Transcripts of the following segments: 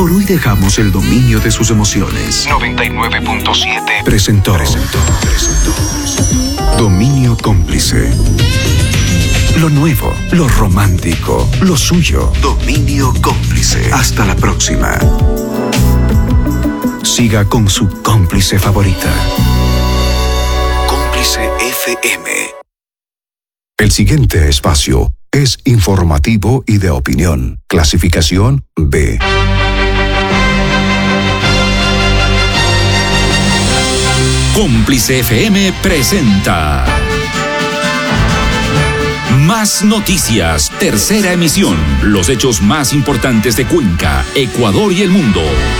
Por hoy dejamos el dominio de sus emociones. 99.7 presentó. Dominio Cómplice. Lo nuevo, lo romántico, lo suyo. Dominio Cómplice. Hasta la próxima. Siga con su cómplice favorita. Cómplice FM. El siguiente espacio es informativo y de opinión. Clasificación B. Cómplice FM presenta Más Noticias, tercera emisión. Los hechos más importantes de Cuenca, Ecuador y el mundo.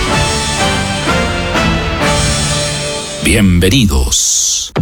Bienvenidos.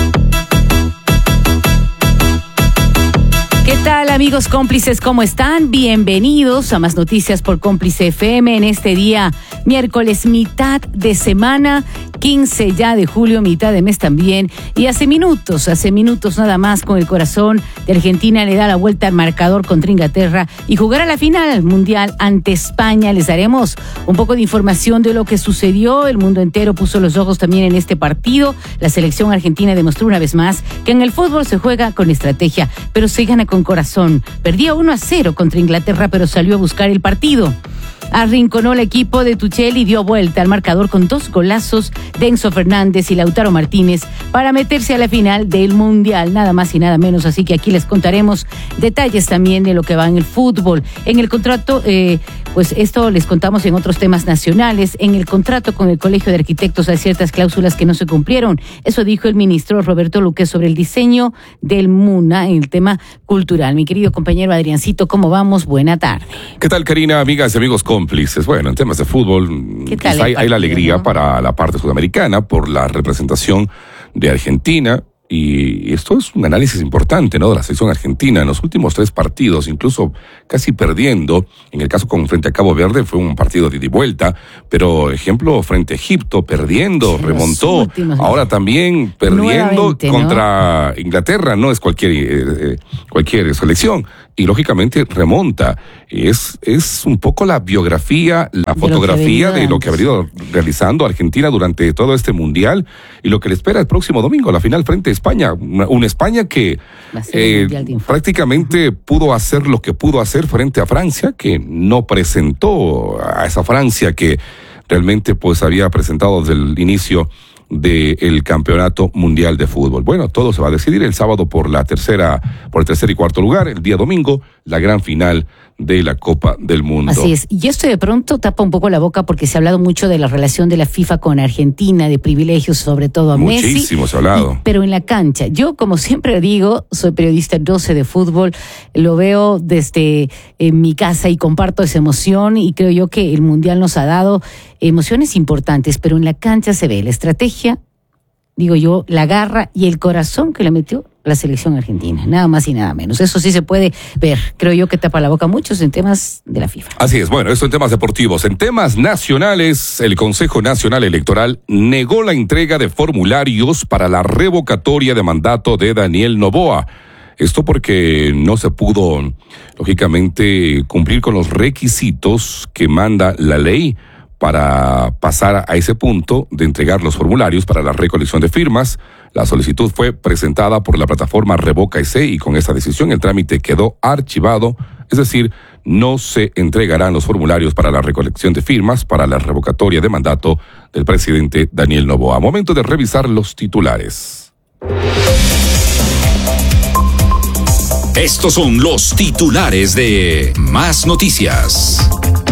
¿Qué tal, amigos cómplices? ¿Cómo están? Bienvenidos a Más Noticias por Cómplice FM en este día, miércoles, mitad de semana, 15 ya de julio, mitad de mes también. Y hace minutos nada más, con el corazón de Argentina le da la vuelta al marcador contra Inglaterra y jugará la final mundial ante España. Les daremos un poco de información de lo que sucedió. El mundo entero puso los ojos también en este partido. La selección argentina demostró una vez más que en el fútbol se juega con estrategia, pero se gana con corazón. Perdía 1-0 contra Inglaterra, pero salió a buscar el partido. Arrinconó el equipo de Tuchel y dio vuelta al marcador con 2 golazos de Enzo Fernández y Lautaro Martínez para meterse a la final del Mundial, nada más y nada menos. Así que aquí les contaremos detalles también de lo que va en el fútbol. En el contrato, pues esto les contamos en otros temas nacionales. En el contrato con el Colegio de Arquitectos hay ciertas cláusulas que no se cumplieron. Eso dijo el ministro Roberto Luque sobre el diseño del MUNA en el tema cultural. Mi querido compañero Adriancito, ¿cómo vamos? Buena tarde. ¿Qué tal, Karina? Amigas y amigos cómplices. Bueno, en temas de fútbol, hay la alegría, ¿no?, para la parte sudamericana por la representación de Argentina. Y esto es un análisis importante, ¿no?, de la selección argentina. En los últimos 3 partidos, incluso casi perdiendo, en el caso con frente a Cabo Verde fue un partido de ida y vuelta, pero ejemplo frente a Egipto, perdiendo, remontó, ahora también perdiendo contra Inglaterra. No es cualquier selección, y lógicamente remonta. Es un poco la biografía, la fotografía de lo que ha venido realizando Argentina durante todo este mundial y lo que le espera el próximo domingo, la final frente a España. Una España que prácticamente pudo hacer lo que pudo hacer frente a Francia, que no presentó a esa Francia que realmente pues había presentado desde el inicio del campeonato mundial de fútbol. Bueno, todo se va a decidir el sábado por el tercer y cuarto lugar, el día domingo, la gran final de la Copa del Mundo. Así es, y esto de pronto tapa un poco la boca porque se ha hablado mucho de la relación de la FIFA con Argentina, de privilegios, sobre todo a Messi. Muchísimo se ha hablado. Pero en la cancha, yo como siempre digo, soy periodista, no sé de fútbol, lo veo desde mi casa y comparto esa emoción, y creo yo que el Mundial nos ha dado emociones importantes, pero en la cancha se ve la estrategia, digo yo, la garra y el corazón que le metió la selección argentina, nada más y nada menos. Eso sí se puede ver. Creo yo que tapa la boca a muchos en temas de la FIFA. Así es. Bueno, esto en temas deportivos. En temas nacionales, el Consejo Nacional Electoral negó la entrega de formularios para la revocatoria de mandato de Daniel Noboa. Esto porque no se pudo, lógicamente, cumplir con los requisitos que manda la ley para pasar a ese punto de entregar los formularios para la recolección de firmas. La solicitud fue presentada por la plataforma Revoca EC y con esta decisión el trámite quedó archivado, es decir, no se entregarán los formularios para la recolección de firmas para la revocatoria de mandato del presidente Daniel Noboa. Momento de revisar los titulares. Estos son los titulares de Más Noticias.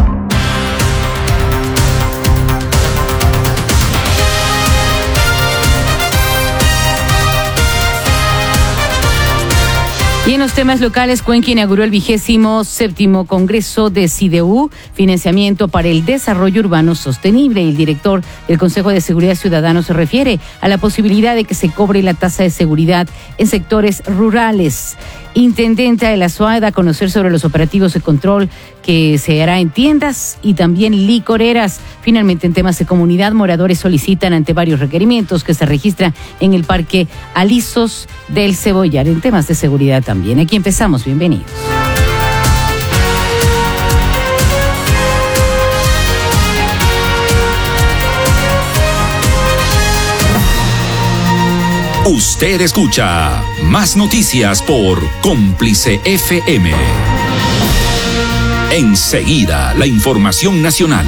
Y en los temas locales, Cuenca inauguró el 27º Congreso de CIDEU, Financiamiento para el Desarrollo Urbano Sostenible. El director del Consejo de Seguridad Ciudadano se refiere a la posibilidad de que se cobre la tasa de seguridad en sectores rurales. Intendente de la SUA da a conocer sobre los operativos de control que se hará en tiendas y también licoreras. Finalmente, en temas de comunidad, moradores solicitan ante varios requerimientos que se registran en el Parque Alisos del Cebollar. En temas de seguridad también. Aquí empezamos. Bienvenidos. Usted escucha Más Noticias por Cómplice FM. Enseguida, la información nacional.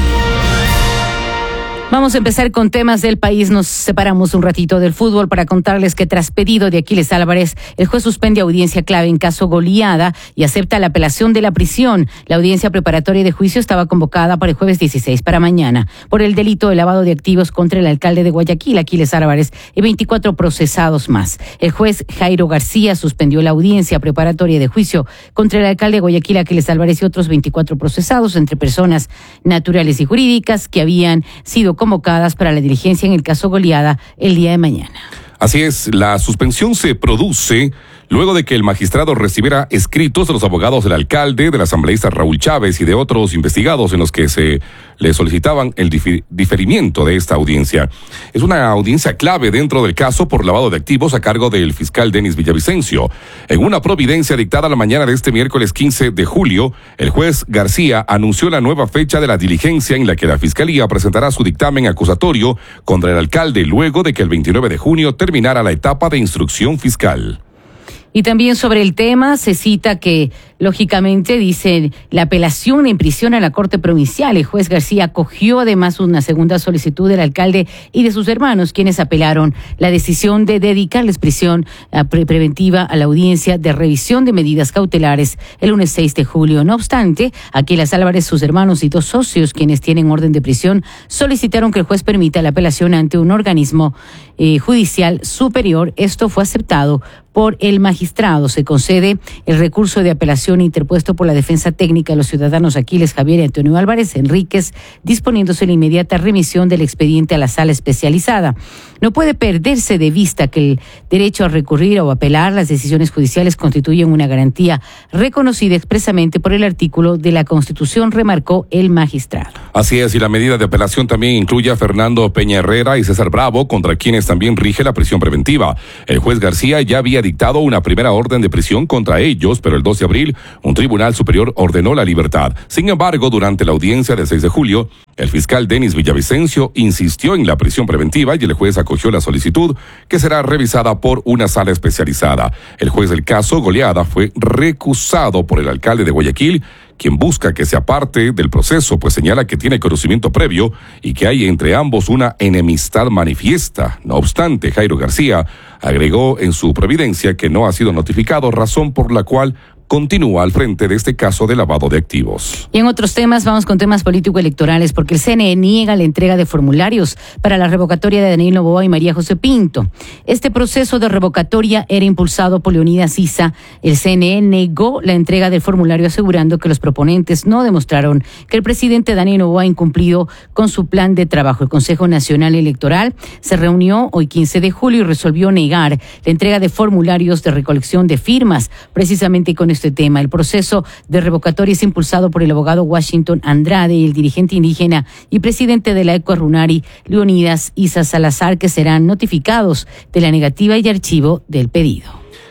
Vamos a empezar con temas del país. Nos separamos un ratito del fútbol para contarles que tras pedido de Aquiles Álvarez, el juez suspende audiencia clave en caso Goleada y acepta la apelación de la prisión. La audiencia preparatoria de juicio estaba convocada para el jueves 16 para mañana por el delito de lavado de activos contra el alcalde de Guayaquil, Aquiles Álvarez, y 24 procesados más. El juez Jairo García suspendió la audiencia preparatoria de juicio contra el alcalde de Guayaquil, Aquiles Álvarez, y otros 24 procesados entre personas naturales y jurídicas que habían sido convocadas para la diligencia en el caso Goleada el día de mañana. Así es, la suspensión se produce luego de que el magistrado recibiera escritos de los abogados del alcalde, del asambleísta Raúl Chávez y de otros investigados en los que se le solicitaban el diferimiento de esta audiencia. Es una audiencia clave dentro del caso por lavado de activos a cargo del fiscal Denis Villavicencio. En una providencia dictada la mañana de este miércoles 15 de julio, el juez García anunció la nueva fecha de la diligencia en la que la fiscalía presentará su dictamen acusatorio contra el alcalde luego de que el 29 de junio terminara la etapa de instrucción fiscal. Y también sobre el tema se cita que, lógicamente, dice la apelación en prisión a la Corte Provincial. El juez García acogió además una segunda solicitud del alcalde y de sus hermanos, quienes apelaron la decisión de dedicarles prisión preventiva a la audiencia de revisión de medidas cautelares el lunes 6 de julio. No obstante, Aquiles Álvarez, sus hermanos y 2 socios, quienes tienen orden de prisión, solicitaron que el juez permita la apelación ante un organismo judicial superior. Esto fue aceptado por el magistrado. Se concede el recurso de apelación interpuesto por la defensa técnica de los ciudadanos Aquiles Javier y Antonio Álvarez Enríquez, disponiéndose la inmediata remisión del expediente a la sala especializada. No puede perderse de vista que el derecho a recurrir o apelar las decisiones judiciales constituyen una garantía reconocida expresamente por el artículo de la Constitución, remarcó el magistrado. Así es, y la medida de apelación también incluye a Fernando Peña Herrera y César Bravo, contra quienes también rige la prisión preventiva. El juez García ya había dictado una primera orden de prisión contra ellos, pero el 2 de abril un tribunal superior ordenó la libertad. Sin embargo, durante la audiencia del 6 de julio, el fiscal Denis Villavicencio insistió en la prisión preventiva y el juez acogió la solicitud, que será revisada por una sala especializada. El juez del caso Goleada fue recusado por el alcalde de Guayaquil, quien busca que se aparte del proceso, pues señala que tiene conocimiento previo y que hay entre ambos una enemistad manifiesta. No obstante, Jairo García agregó en su providencia que no ha sido notificado, razón por la cual continúa al frente de este caso de lavado de activos. Y en otros temas, vamos con temas político-electorales, porque el CNE niega la entrega de formularios para la revocatoria de Daniel Noboa y María José Pinto. Este proceso de revocatoria era impulsado por Leonidas Issa. El CNE negó la entrega del formulario, asegurando que los proponentes no demostraron que el presidente Daniel Noboa ha incumplido con su plan de trabajo. El Consejo Nacional Electoral se reunió hoy 15 de julio y resolvió negar la entrega de formularios de recolección de firmas, precisamente con este tema. El proceso de revocatoria es impulsado por el abogado Washington Andrade y el dirigente indígena y presidente de la Ecua Runari, Leonidas Issa Salazar, que serán notificados de la negativa y archivo del pedido.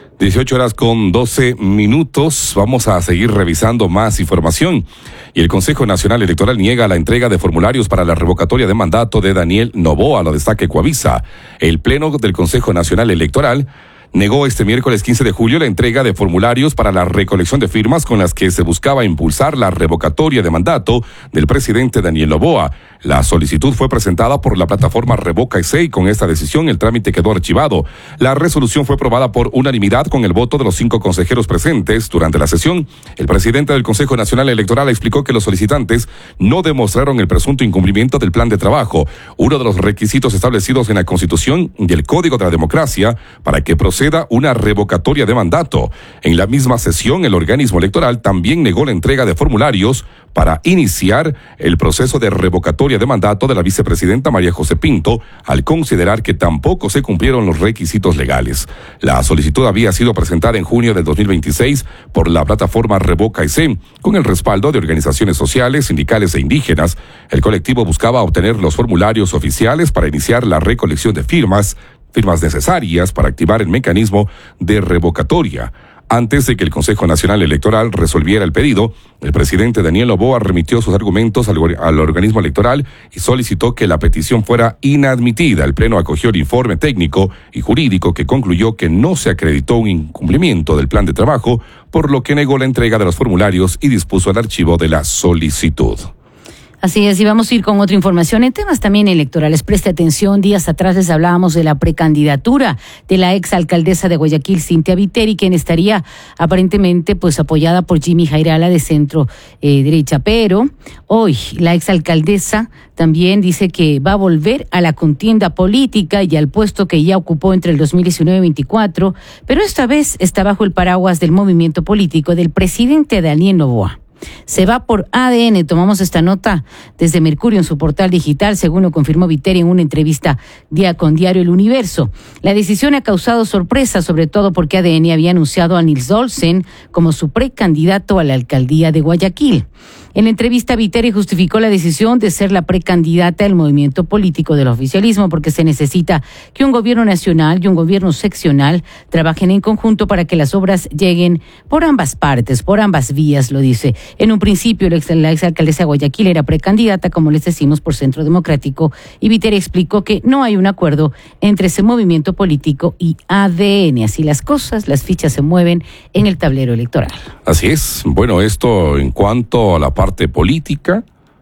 18:12. Vamos a seguir revisando más información. Y el Consejo Nacional Electoral niega la entrega de formularios para la revocatoria de mandato de Daniel Noboa, lo destaca Ecuavisa. El Pleno del Consejo Nacional Electoral negó este miércoles 15 de julio la entrega de formularios para la recolección de firmas con las que se buscaba impulsar la revocatoria de mandato del presidente Daniel Noboa. La solicitud fue presentada por la plataforma Revoca EC y con esta decisión el trámite quedó archivado. La resolución fue aprobada por unanimidad con el voto de los 5 consejeros presentes. Durante la sesión, el presidente del Consejo Nacional Electoral explicó que los solicitantes no demostraron el presunto incumplimiento del plan de trabajo, uno de los requisitos establecidos en la Constitución y el Código de la Democracia para que proceda una revocatoria de mandato. En la misma sesión, el organismo electoral también negó la entrega de formularios para iniciar el proceso de revocatoria de mandato de la vicepresidenta María José Pinto, al considerar que tampoco se cumplieron los requisitos legales. La solicitud había sido presentada en junio del 2026 por la plataforma Revoca EC, con el respaldo de organizaciones sociales, sindicales e indígenas. El colectivo buscaba obtener los formularios oficiales para iniciar la recolección de firmas necesarias para activar el mecanismo de revocatoria. Antes de que el Consejo Nacional Electoral resolviera el pedido, el presidente Daniel Noboa remitió sus argumentos al organismo electoral y solicitó que la petición fuera inadmitida. El Pleno acogió el informe técnico y jurídico que concluyó que no se acreditó un incumplimiento del plan de trabajo, por lo que negó la entrega de los formularios y dispuso el archivo de la solicitud. Así es, y vamos a ir con otra información en temas también electorales. Preste atención, días atrás les hablábamos de la precandidatura de la exalcaldesa de Guayaquil, Cintia Viteri, quien estaría aparentemente pues apoyada por Jimmy Jairala de centro derecha. Pero hoy la exalcaldesa también dice que va a volver a la contienda política y al puesto que ya ocupó entre el 2019 y 2024, pero esta vez está bajo el paraguas del movimiento político del presidente Daniel Noboa. Se va por ADN. Tomamos esta nota desde Mercurio en su portal digital, según lo confirmó Viteri en una entrevista con Diario El Universo. La decisión ha causado sorpresa, sobre todo porque ADN había anunciado a Nils Olsen como su precandidato a la alcaldía de Guayaquil. En la entrevista, Viteri justificó la decisión de ser la precandidata del movimiento político del oficialismo porque se necesita que un gobierno nacional y un gobierno seccional trabajen en conjunto para que las obras lleguen por ambas partes, por ambas vías, lo dice. En un principio, la exalcaldesa de Guayaquil era precandidata, como les decimos, por Centro Democrático, y Viteri explicó que no hay un acuerdo entre ese movimiento político y ADN. Así las cosas, las fichas se mueven en el tablero electoral. Así es. Bueno, esto en cuanto a la parte política,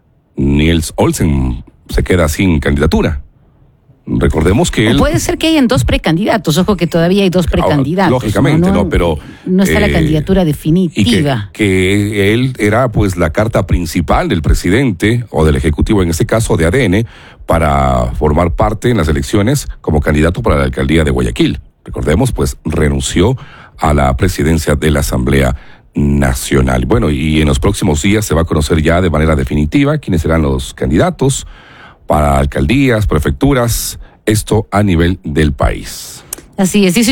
Nils Olsen se queda sin candidatura. Recordemos que él... Puede ser que hayan dos precandidatos, ojo que todavía hay dos precandidatos. Lógicamente, no, pero... No está la candidatura definitiva. Y que él era pues la carta principal del presidente, o del ejecutivo en este caso, de ADN, para formar parte en las elecciones como candidato para la alcaldía de Guayaquil. Recordemos, pues renunció a la presidencia de la Asamblea Nacional. Bueno, y en los próximos días se va a conocer ya de manera definitiva quiénes serán los candidatos para alcaldías, prefecturas, esto a nivel del país. Así es,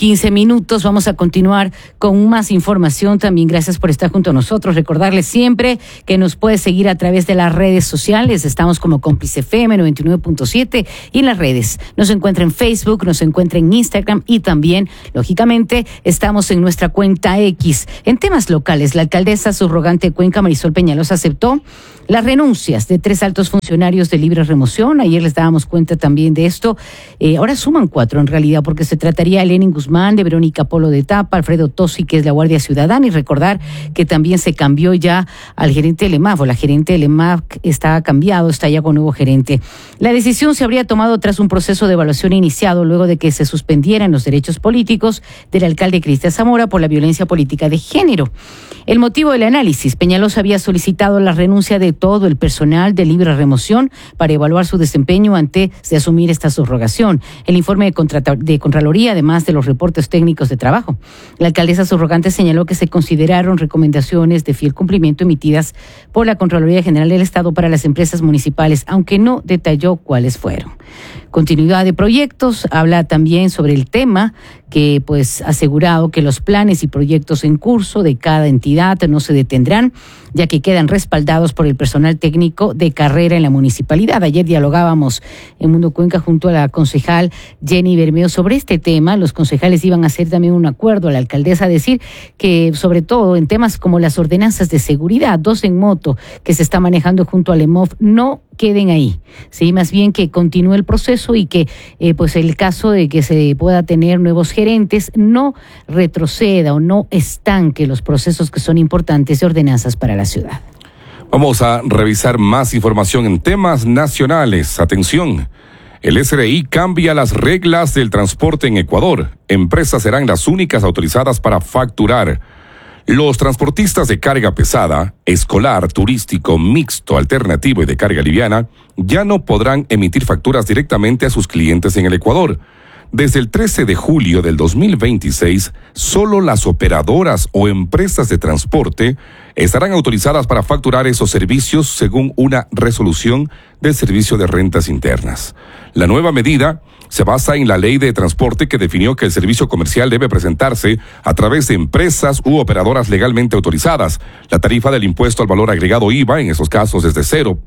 18:15. Vamos a continuar con más información. También gracias por estar junto a nosotros. Recordarles siempre que nos puede seguir a través de las redes sociales. Estamos como Cómplice FM 99.7 y en las redes. Nos encuentra en Facebook, nos encuentra en Instagram y también, lógicamente, estamos en nuestra cuenta X. En temas locales, la alcaldesa subrogante de Cuenca, Marisol Peñalosa, aceptó las renuncias de 3 altos funcionarios de libre remoción. Ayer les dábamos cuenta también de esto. Ahora suman 4 en realidad, porque se trataría de Lenin Guzmán, de Verónica Polo de Tapa, Alfredo Tosi, que es la Guardia Ciudadana, y recordar que también se cambió ya al gerente del EMAF, o la gerente del EMAF está cambiado, está ya con nuevo gerente. La decisión se habría tomado tras un proceso de evaluación iniciado luego de que se suspendieran los derechos políticos del alcalde Cristian Zamora por la violencia política de género. El motivo del análisis: Peñalosa había solicitado la renuncia de todo el personal de libre remoción para evaluar su desempeño antes de asumir esta subrogación. El informe de Contraloría, además de los reportes técnicos de trabajo. La alcaldesa subrogante señaló que se consideraron recomendaciones de fiel cumplimiento emitidas por la Contraloría General del Estado para las empresas municipales, aunque no detalló cuáles fueron. Continuidad de proyectos, habla también sobre el tema que pues ha asegurado que los planes y proyectos en curso de cada entidad no se detendrán, ya que quedan respaldados por el personal técnico de carrera en la municipalidad. Ayer dialogábamos en Mundo Cuenca junto a la concejal Jenny Bermeo sobre este tema. Los concejales iban a hacer también un acuerdo a la alcaldesa a decir que sobre todo en temas como las ordenanzas de seguridad, 2 en moto que se está manejando junto al EMOF, no queden ahí, sí, más bien que continúe el proceso y que pues el caso de que se pueda tener nuevos gerentes no retroceda o no estanque los procesos que son importantes de ordenanzas para la ciudad. Vamos a revisar más información en temas nacionales. Atención, el SRI cambia las reglas del transporte en Ecuador. Empresas serán las únicas autorizadas para facturar. Los transportistas de carga pesada, escolar, turístico, mixto, alternativo y de carga liviana ya no podrán emitir facturas directamente a sus clientes en el Ecuador. Desde el 13 de julio del 2026, solo las operadoras o empresas de transporte estarán autorizadas para facturar esos servicios según una resolución del Servicio de Rentas Internas. La nueva medida se basa en la Ley de Transporte, que definió que el servicio comercial debe presentarse a través de empresas u operadoras legalmente autorizadas. La tarifa del impuesto al valor agregado IVA en esos casos es de 0.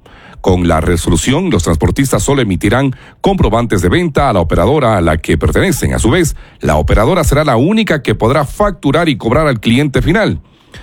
Con la resolución, los transportistas solo emitirán comprobantes de venta a la operadora a la que pertenecen. A su vez, la operadora será la única que podrá facturar y cobrar al cliente final.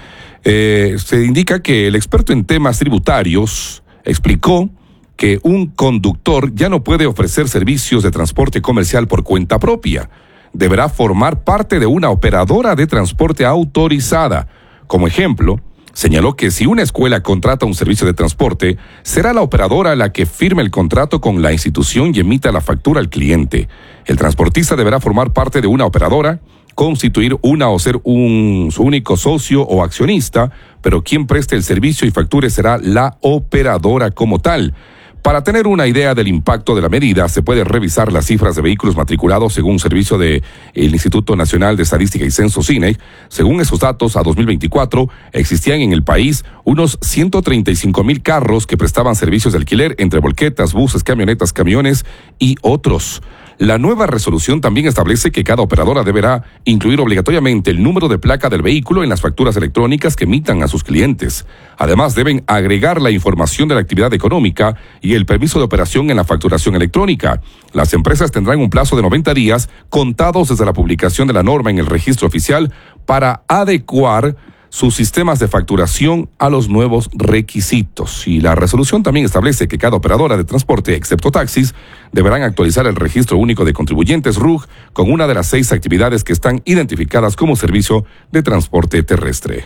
Se indica que el experto en temas tributarios explicó que un conductor ya no puede ofrecer servicios de transporte comercial por cuenta propia. Deberá formar parte de una operadora de transporte autorizada. Como ejemplo, señaló que si una escuela contrata un servicio de transporte, será la operadora la que firme el contrato con la institución y emita la factura al cliente. El transportista deberá formar parte de una operadora, constituir una o ser su único socio o accionista, pero quien preste el servicio y facture será la operadora como tal. Para tener una idea del impacto de la medida, se puede revisar las cifras de vehículos matriculados según servicio del Instituto Nacional de Estadística y Censo INEC. Según esos datos, a 2024 existían en el país unos 135,000 carros que prestaban servicios de alquiler entre volquetas, buses, camionetas, camiones y otros. La nueva resolución también establece que cada operadora deberá incluir obligatoriamente el número de placa del vehículo en las facturas electrónicas que emitan a sus clientes. Además, deben agregar la información de la actividad económica y el permiso de operación en la facturación electrónica. Las empresas tendrán un plazo de 90 días contados desde la publicación de la norma en el registro oficial para adecuar sus sistemas de facturación a los nuevos requisitos. Y la resolución también establece que cada operadora de transporte, excepto taxis, deberán actualizar el Registro Único de Contribuyentes RUC con una de las 6 actividades que están identificadas como servicio de transporte terrestre.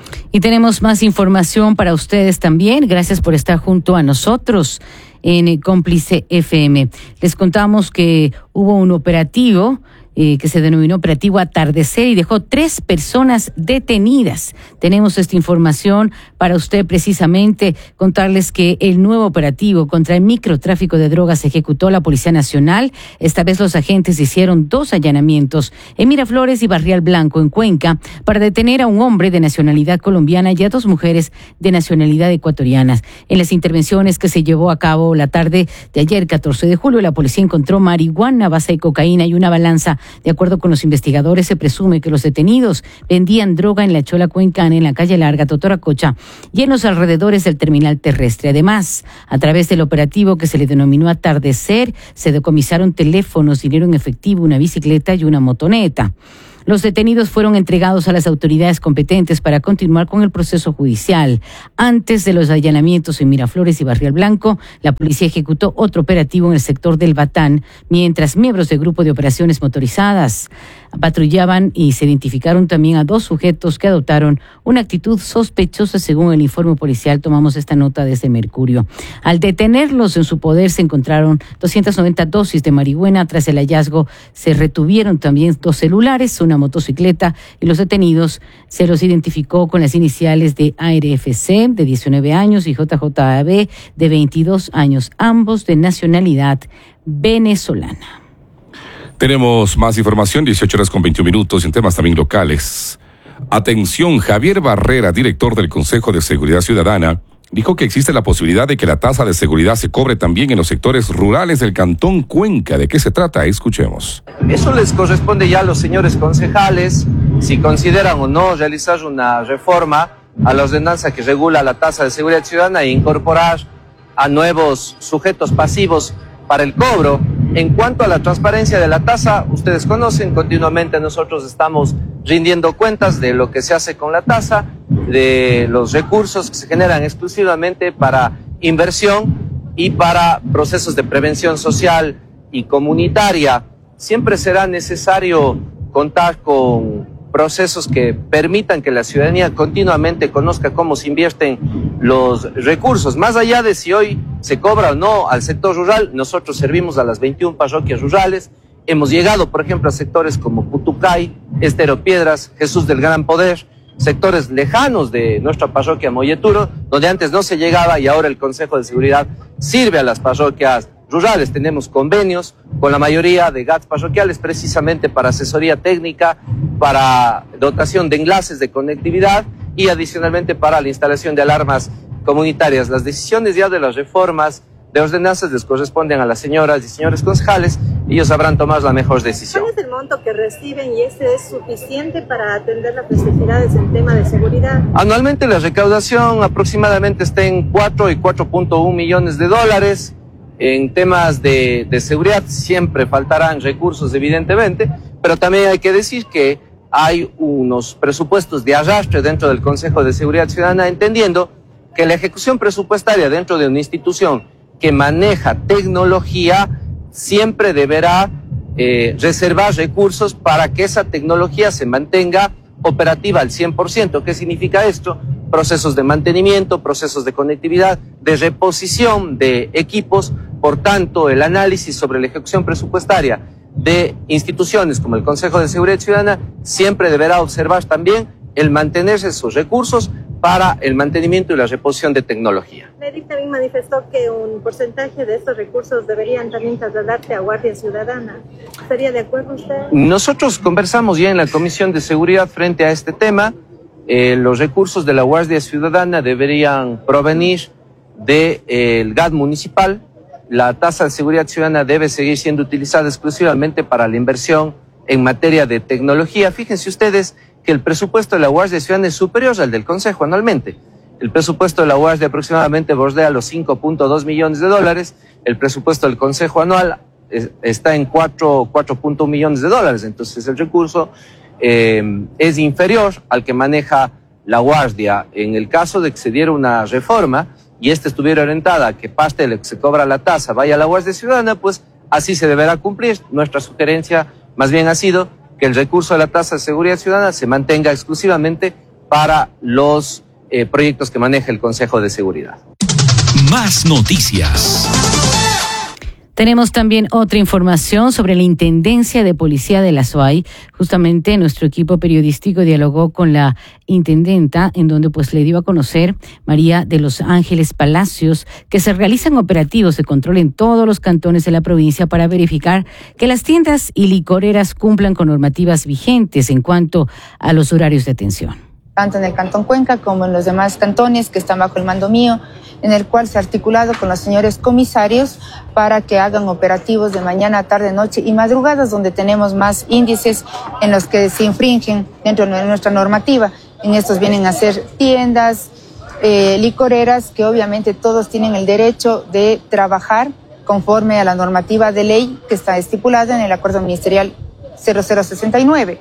Y tenemos más información para ustedes también. Gracias por estar junto a nosotros en Cómplice FM. Les contamos que hubo un operativo que se denominó Operativo Atardecer y dejó 3 personas detenidas. Tenemos esta información para usted precisamente, contarles que el nuevo operativo contra el microtráfico de drogas ejecutó la Policía Nacional. Esta vez los agentes hicieron 2 allanamientos en Miraflores y Barrial Blanco, en Cuenca, para detener a un hombre de nacionalidad colombiana y a 2 mujeres de nacionalidad ecuatoriana. En las intervenciones que se llevó a cabo la tarde de ayer, 14 de julio, la policía encontró marihuana, base de cocaína y una balanza. De acuerdo con los investigadores, se presume que los detenidos vendían droga en la Chola Cuencana, en la calle Larga, Totoracocha y en los alrededores del terminal terrestre. Además, a través del operativo que se le denominó Atardecer, se decomisaron teléfonos, dinero en efectivo, una bicicleta y una motoneta. Los detenidos fueron entregados a las autoridades competentes para continuar con el proceso judicial. Antes de los allanamientos en Miraflores y Barrial Blanco, la policía ejecutó otro operativo en el sector del Batán, mientras miembros del grupo de operaciones motorizadas patrullaban y se identificaron también a 2 sujetos que adoptaron una actitud sospechosa según el informe policial. Tomamos esta nota desde Mercurio. Al detenerlos, en su poder se encontraron 290 dosis de marihuana. Tras el hallazgo se retuvieron también 2 celulares, una motocicleta, y los detenidos se los identificó con las iniciales de ARFC, de 19 años, y JJAB, de 22 años, ambos de nacionalidad venezolana. Tenemos más información, 18:21 en temas también locales. Atención, Javier Barrera, director del Consejo de Seguridad Ciudadana, dijo que existe la posibilidad de que la tasa de seguridad se cobre también en los sectores rurales del Cantón Cuenca. ¿De qué se trata? Escuchemos. Eso les corresponde ya a los señores concejales, si consideran o no realizar una reforma a la ordenanza que regula la tasa de seguridad ciudadana e incorporar a nuevos sujetos pasivos para el cobro. En cuanto a la transparencia de la tasa, ustedes conocen, continuamente nosotros estamos rindiendo cuentas de lo que se hace con la tasa, de los recursos que se generan exclusivamente para inversión y para procesos de prevención social y comunitaria. Siempre será necesario contar con procesos que permitan que la ciudadanía continuamente conozca cómo se invierten los recursos. Más allá de si hoy se cobra o no al sector rural, nosotros servimos a las 21 parroquias rurales. Hemos llegado, por ejemplo, a sectores como Putucay, Estero Piedras, Jesús del Gran Poder, sectores lejanos de nuestra parroquia Molleturo, donde antes no se llegaba y ahora el Consejo de Seguridad sirve a las parroquias rurales. Tenemos convenios con la mayoría de GATS parroquiales precisamente para asesoría técnica, para dotación de enlaces de conectividad y adicionalmente para la instalación de alarmas comunitarias. Las decisiones ya de las reformas de ordenanzas les corresponden a las señoras y señores concejales ellos sabrán tomar la mejor decisión. ¿Cuál es el monto que reciben y ese es suficiente para atender las necesidades en tema de seguridad? Anualmente la recaudación aproximadamente está en 4 y 4.1 millones de dólares. En temas de seguridad siempre faltarán recursos, evidentemente, pero también hay que decir que hay unos presupuestos de arrastre dentro del Consejo de Seguridad Ciudadana, entendiendo que la ejecución presupuestaria dentro de una institución que maneja tecnología siempre deberá reservar recursos para que esa tecnología se mantenga operativa al 100%. ¿Qué significa esto? Procesos de mantenimiento, procesos de conectividad, de reposición de equipos. Por tanto, el análisis sobre la ejecución presupuestaria de instituciones como el Consejo de Seguridad Ciudadana siempre deberá observar también el mantenerse esos recursos para el mantenimiento y la reposición de tecnología. Medic también manifestó que un porcentaje de estos recursos deberían también trasladarse a Guardia Ciudadana. ¿Estaría de acuerdo usted? Nosotros conversamos ya en la Comisión de Seguridad frente a este tema. Los recursos de la Guardia Ciudadana deberían provenir del GAD municipal. La tasa de seguridad ciudadana debe seguir siendo utilizada exclusivamente para la inversión en materia de tecnología. Fíjense ustedes que el presupuesto de la Guardia Ciudadana es superior al del Consejo anualmente. El presupuesto de la Guardia aproximadamente bordea los 5.2 millones de dólares. El presupuesto del Consejo anual está en 4.1 millones de dólares. Entonces el recurso es inferior al que maneja la Guardia. En el caso de que se diera una reforma y esta estuviera orientada a que parte de lo que se cobra la tasa vaya a la Guardia Ciudadana, pues así se deberá cumplir. Nuestra sugerencia más bien ha sido que el recurso de la tasa de seguridad ciudadana se mantenga exclusivamente para los proyectos que maneja el Consejo de Seguridad. Más noticias. Tenemos también otra información sobre la Intendencia de Policía de la SOAI. Justamente nuestro equipo periodístico dialogó con la intendenta, en donde pues le dio a conocer, María de los Ángeles Palacios, que se realizan operativos de control en todos los cantones de la provincia para verificar que las tiendas y licoreras cumplan con normativas vigentes en cuanto a los horarios de atención. Tanto en el Cantón Cuenca como en los demás cantones que están bajo el mando mío, en el cual se ha articulado con los señores comisarios para que hagan operativos de mañana, tarde, noche y madrugadas, donde tenemos más índices en los que se infringen dentro de nuestra normativa. En estos vienen a ser tiendas, licoreras, que obviamente todos tienen el derecho de trabajar conforme a la normativa de ley que está estipulada en el Acuerdo Ministerial 0069.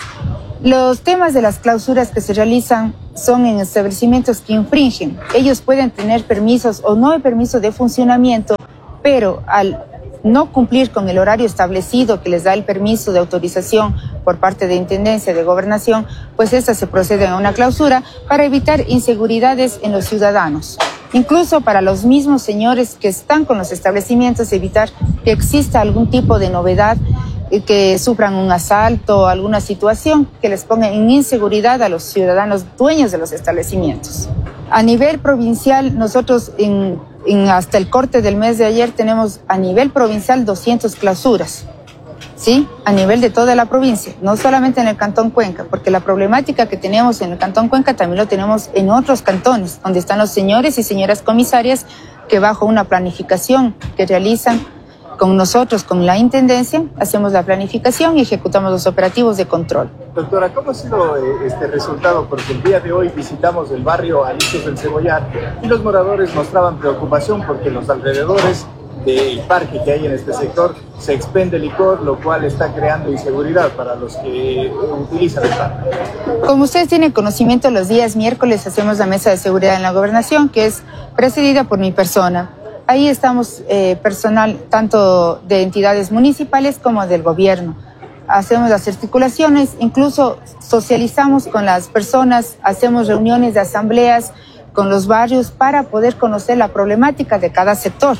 Los temas de las clausuras que se realizan son en establecimientos que infringen. Ellos pueden tener permisos o no permiso de funcionamiento, pero al no cumplir con el horario establecido que les da el permiso de autorización por parte de Intendencia de Gobernación, pues estas se proceden a una clausura para evitar inseguridades en los ciudadanos. Incluso para los mismos señores que están con los establecimientos, evitar que exista algún tipo de novedad, que sufran un asalto o alguna situación que les ponga en inseguridad a los ciudadanos dueños de los establecimientos. A nivel provincial, nosotros hasta el corte del mes de ayer tenemos a nivel provincial 200 clausuras, ¿sí? A nivel de toda la provincia, no solamente en el Cantón Cuenca, porque la problemática que tenemos en el Cantón Cuenca también lo tenemos en otros cantones, donde están los señores y señoras comisarias que bajo una planificación que realizan con nosotros, con la Intendencia, hacemos la planificación y ejecutamos los operativos de control. Doctora, ¿cómo ha sido este resultado? Porque el día de hoy visitamos el barrio Alicios del Cebollar y los moradores mostraban preocupación porque en los alrededores del parque que hay en este sector se expende licor, lo cual está creando inseguridad para los que utilizan el parque. Como ustedes tienen conocimiento, los días miércoles hacemos la mesa de seguridad en la gobernación, que es presidida por mi persona. Ahí estamos personal tanto de entidades municipales como del gobierno. Hacemos las articulaciones, incluso socializamos con las personas, hacemos reuniones de asambleas con los barrios para poder conocer la problemática de cada sector.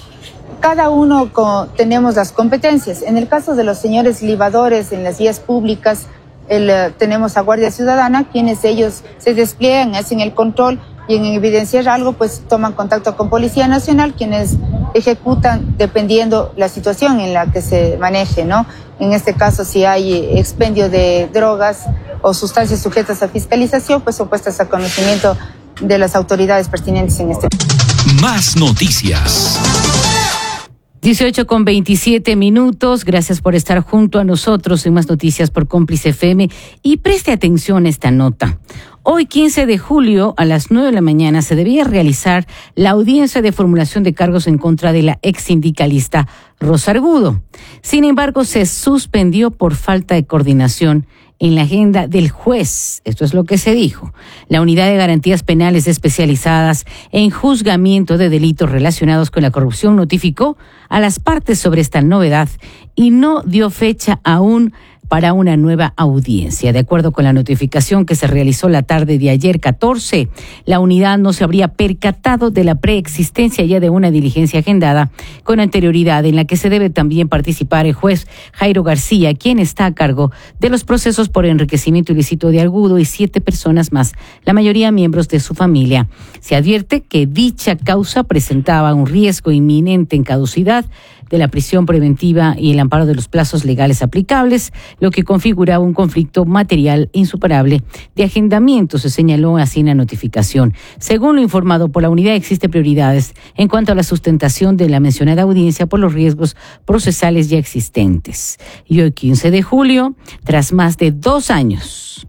Cada uno tenemos las competencias. En el caso de los señores libadores en las vías públicas, tenemos a Guardia Ciudadana, quienes ellos se despliegan, hacen el control y en evidenciar algo, pues toman contacto con Policía Nacional, quienes ejecutan dependiendo la situación en la que se maneje, ¿no? En este caso, si hay expendio de drogas o sustancias sujetas a fiscalización, pues son puestas a conocimiento de las autoridades pertinentes en este. Más noticias. 18:27. Gracias por estar junto a nosotros en Más Noticias por Cómplice FM y preste atención a esta nota. Hoy, 15 de julio, a las 9 de la mañana, se debía realizar la audiencia de formulación de cargos en contra de la ex sindicalista Rosa Argudo. Sin embargo, se suspendió por falta de coordinación en la agenda del juez. Esto es lo que se dijo. La Unidad de Garantías Penales Especializadas en Juzgamiento de Delitos Relacionados con la Corrupción notificó a las partes sobre esta novedad y no dio fecha aún para una nueva audiencia. De acuerdo con la notificación que se realizó la tarde de ayer 14, la unidad no se habría percatado de la preexistencia ya de una diligencia agendada con anterioridad en la que se debe también participar el juez Jairo García, quien está a cargo de los procesos por enriquecimiento ilícito de Argudo y 7 personas más, la mayoría miembros de su familia. Se advierte que dicha causa presentaba un riesgo inminente en caducidad de la prisión preventiva y el amparo de los plazos legales aplicables, lo que configuraba un conflicto material insuperable de agendamiento, se señaló así en la notificación. Según lo informado por la unidad, existen prioridades en cuanto a la sustentación de la mencionada audiencia por los riesgos procesales ya existentes. Y hoy, 15 de julio, tras más de 2 años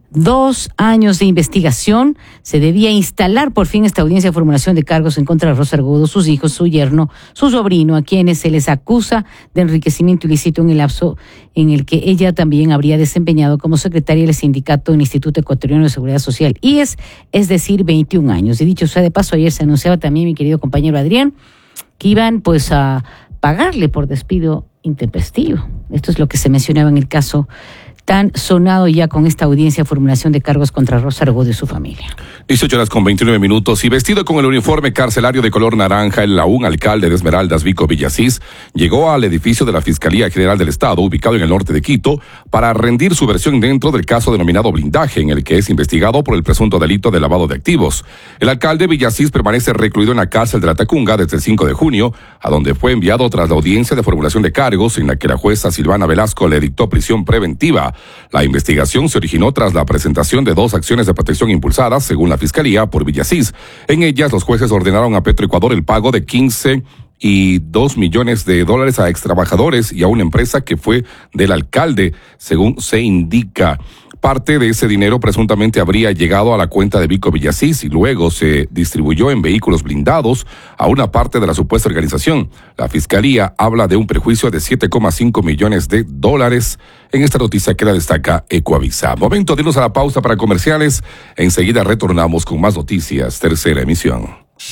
de investigación, se debía instalar por fin esta audiencia de formulación de cargos en contra de Rosa Argudo, sus hijos, su yerno, su sobrino, a quienes se les acusa de enriquecimiento ilícito en el lapso en el que ella también habría desempeñado como secretaria del sindicato del Instituto Ecuatoriano de Seguridad Social, IES, es decir, 21 años. Y dicho sea de paso, ayer se anunciaba también, mi querido compañero Adrián, que iban pues a pagarle por despido intempestivo. Esto es lo que se mencionaba en el caso tan sonado ya con esta audiencia de formulación de cargos contra Rosa Argudo y su familia. 18:29 y vestido con el uniforme carcelario de color naranja, el aún alcalde de Esmeraldas, Vico Villasís, llegó al edificio de la Fiscalía General del Estado, ubicado en el norte de Quito, para rendir su versión dentro del caso denominado Blindaje, en el que es investigado por el presunto delito de lavado de activos. El alcalde Villasís permanece recluido en la cárcel de la Tacunga desde el 5 de junio, a donde fue enviado tras la audiencia de formulación de cargos, en la que la jueza Silvana Velasco le dictó prisión preventiva. La investigación se originó tras la presentación de 2 acciones de protección impulsadas, según la Fiscalía, por Villasís. En ellas, los jueces ordenaron a Petroecuador el pago de 15 y $2 millones a extrabajadores y a una empresa que fue del alcalde, según se indica. Parte de ese dinero presuntamente habría llegado a la cuenta de Vico Villasís y luego se distribuyó en vehículos blindados a una parte de la supuesta organización. La Fiscalía habla de un perjuicio de $7,5 millones. En esta noticia que la destaca Ecoavisa. Momento de irnos a la pausa para comerciales. Enseguida retornamos con más noticias. Tercera emisión.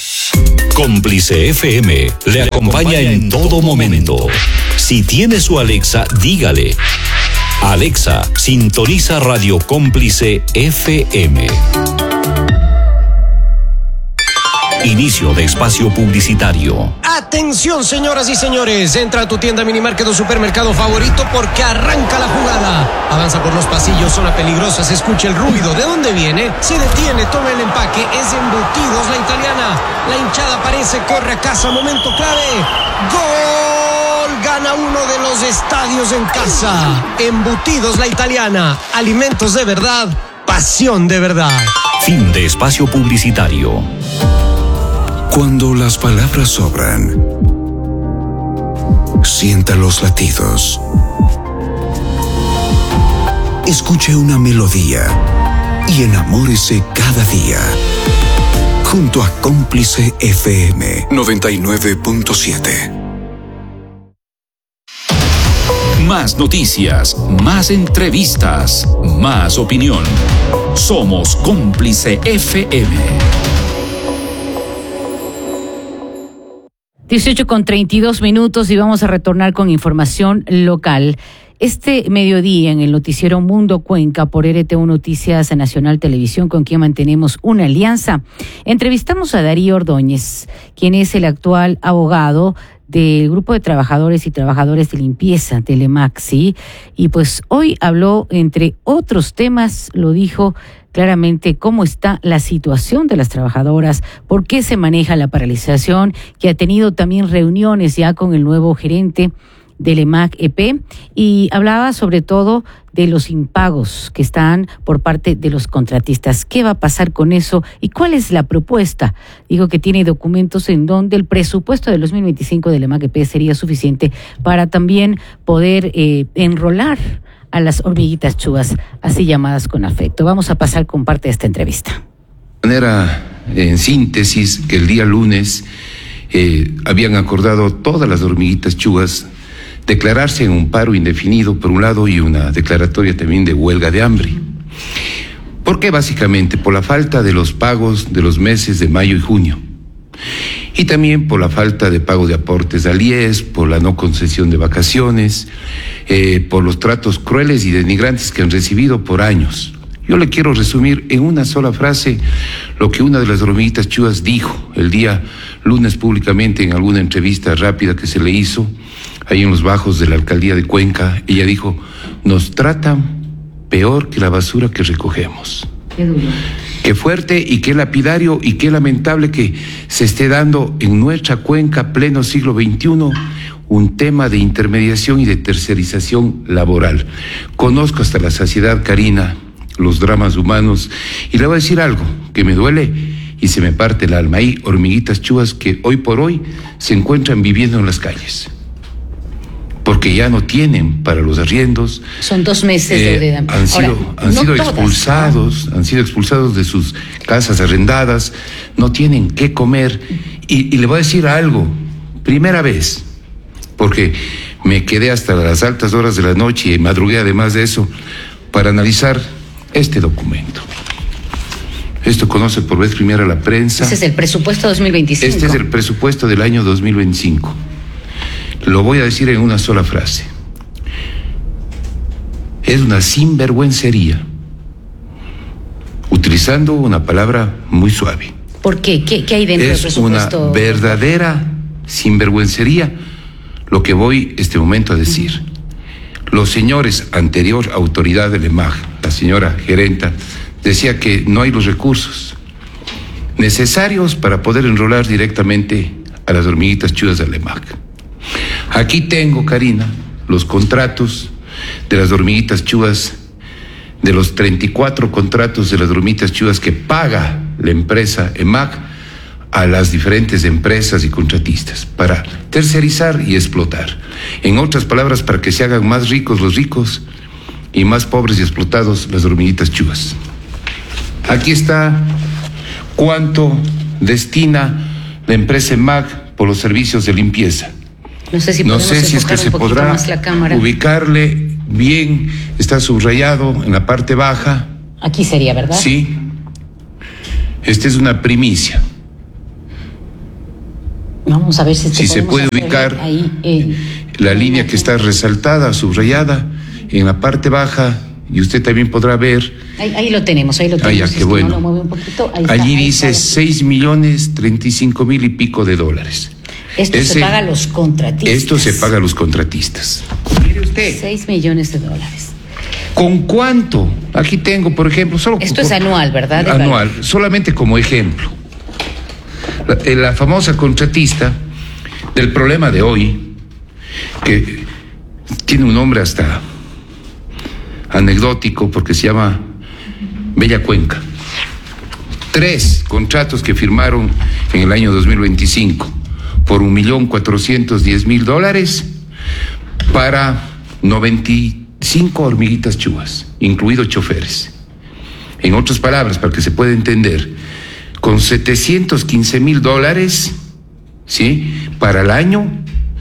Cómplice FM le acompaña en todo momento. Si tiene su Alexa, dígale: Alexa, sintoniza Radio Cómplice FM. Inicio de espacio publicitario. Atención, señoras y señores, entra a tu tienda Minimarket o supermercado favorito porque arranca la jugada. Avanza por los pasillos, zona peligrosa, se escucha el ruido. ¿De dónde viene? Se detiene, toma el empaque, es Embutidos La Italiana. La hinchada aparece, corre a casa, momento clave. ¡Gol! Gana uno de los estadios en casa. Embutidos La Italiana, alimentos de verdad, pasión de verdad. Fin de espacio publicitario. Cuando las palabras sobran, sienta los latidos. Escuche una melodía y enamórese cada día. Junto a Cómplice FM 99.7. Más noticias, más entrevistas, más opinión. Somos Cómplice FM. 18:32 y vamos a retornar con información local. Este mediodía en el noticiero Mundo Cuenca por RTU Noticias Nacional Televisión, con quien mantenemos una alianza, entrevistamos a Darío Ordóñez, quien es el actual abogado del Grupo de Trabajadores y Trabajadoras de Limpieza, Telemaxi, y pues hoy habló, entre otros temas, lo dijo claramente, cómo está la situación de las trabajadoras, por qué se maneja la paralización, que ha tenido también reuniones ya con el nuevo gerente del EMAC EP y hablaba sobre todo de los impagos que están por parte de los contratistas. ¿Qué va a pasar con eso y cuál es la propuesta? Digo que tiene documentos en donde el presupuesto del 2025 del EMAC EP sería suficiente para también poder enrolar a las hormiguitas chuas, así llamadas con afecto. Vamos a pasar con parte de esta entrevista. De manera, en síntesis, que el día lunes habían acordado todas las hormiguitas chuas declararse en un paro indefinido por un lado y una declaratoria también de huelga de hambre. ¿Por qué? Básicamente por la falta de los pagos de los meses de mayo y junio y también por la falta de pago de aportes al IES, por la no concesión de vacaciones, por los tratos crueles y denigrantes que han recibido por años. Yo le quiero resumir en una sola frase lo que una de las hormiguitas chuas dijo el día lunes públicamente en alguna entrevista rápida que se le hizo ahí en los bajos de la alcaldía de Cuenca. Ella dijo: nos tratan peor que la basura que recogemos. Qué duro. Qué fuerte y qué lapidario y qué lamentable que se esté dando en nuestra Cuenca, pleno siglo XXI, un tema de intermediación y de tercerización laboral. Conozco hasta la saciedad, Karina, los dramas humanos, y le voy a decir algo que me duele y se me parte el alma. Hay hormiguitas chuas que hoy por hoy se encuentran viviendo en las calles porque ya no tienen para los arriendos. Son 2 meses de han sido expulsados de sus casas arrendadas, no tienen qué comer. Y le voy a decir algo, primera vez, porque me quedé hasta las altas horas de la noche y madrugué además de eso para analizar este documento. Esto conoce por vez primera la prensa. Ese es el presupuesto 2025. Este es el presupuesto del año 2025. Lo voy a decir en una sola frase. Es una sinvergüencería, utilizando una palabra muy suave. ¿Por qué? ¿Qué hay dentro del presupuesto? Es una verdadera sinvergüencería lo que voy este momento a decir. Los señores, anterior autoridad del EMAG, la señora gerenta, decía que no hay los recursos necesarios para poder enrolar directamente a las hormiguitas chuas del EMAG. Aquí tengo, Karina, los contratos de las hormiguitas chuas, de los 34 contratos de las hormiguitas chuas que paga la empresa EMAG a las diferentes empresas y contratistas para tercerizar y explotar. En otras palabras, para que se hagan más ricos los ricos y más pobres y explotados las hormiguitas chuas. Aquí está cuánto destina la empresa EMAG por los servicios de limpieza. No sé si es que se podrá ubicarle bien, está subrayado en la parte baja. Aquí sería, ¿verdad? Sí. Esta es una primicia. Vamos a ver si se puede ubicar ahí, la línea que está resaltada, subrayada en la parte baja, y usted también podrá ver. Ahí lo tenemos, ahí lo tenemos. Ah, ya, qué bueno. No mueve un poquito, allí dice 6.035.000 y pico de dólares. Esto se paga a los contratistas. Esto se paga a los contratistas. Mire usted. 6 millones de dólares. ¿Con cuánto? Aquí tengo, por ejemplo, Esto es anual, ¿verdad? Anual, solamente como ejemplo. La famosa contratista del problema de hoy, que tiene un nombre hasta anecdótico porque se llama Bella Cuenca. 3 contratos que firmaron en el año 2025 por $1.410.000 para 95 hormiguitas chuas, incluidos choferes. En otras palabras, para que se pueda entender, con $715.000, ¿sí?, para el año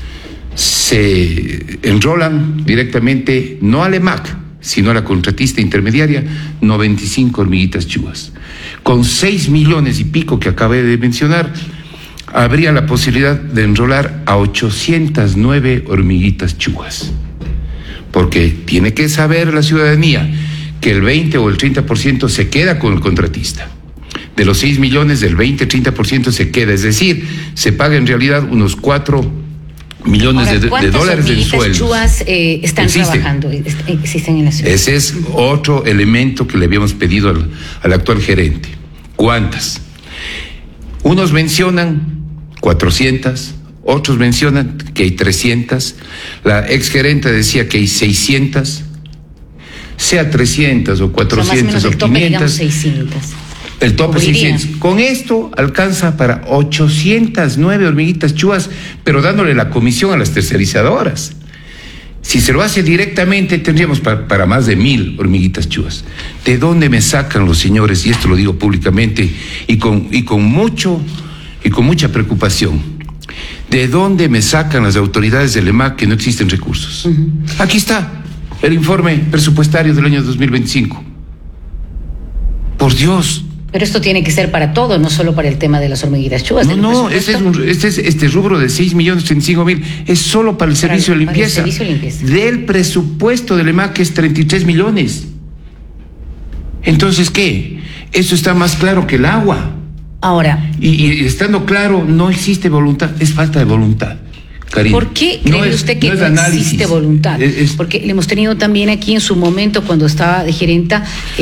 se enrolan directamente, no al EMAG, sino a la contratista intermediaria, 95 hormiguitas chuas. Con 6 millones y pico que acabé de mencionar, habría la posibilidad de enrolar a 809 hormiguitas chuas. Porque tiene que saber la ciudadanía que el 20 o el 30% se queda con el contratista. De los 6 millones, del 20-30% se queda. Es decir, se paga en realidad unos 4 millones de dólares en sueldos. ¿Cuántas están trabajando, existen en la ciudad? Ese es otro elemento que le habíamos pedido al actual gerente. ¿Cuántas? Unos mencionan 400, otros mencionan que hay 300, la exgerenta decía que hay 600, sea 300 o 400 o 500. 600. El tope es 600. Con esto alcanza para 809 hormiguitas chuvas, pero dándole la comisión a las tercerizadoras. Si se lo hace directamente, tendríamos para más de 1,000 hormiguitas chuvas. ¿De dónde me sacan los señores? Y esto lo digo públicamente y con mucha preocupación. ¿De dónde me sacan las autoridades del EMAC que no existen recursos? Uh-huh. Aquí está el informe presupuestario del año 2025. Por Dios. Pero esto tiene que ser para todo, no solo para el tema de las hormiguitas chuvas. No, este rubro de 6.035.000 es solo para el servicio de limpieza. Del presupuesto del EMAC, que es 33 millones. Entonces, ¿qué? Eso está más claro que el agua. Ahora. Y estando claro, no existe voluntad, es falta de voluntad. Karina, ¿por qué cree usted que no existe voluntad? Porque le hemos tenido también aquí en su momento, cuando estaba de gerenta,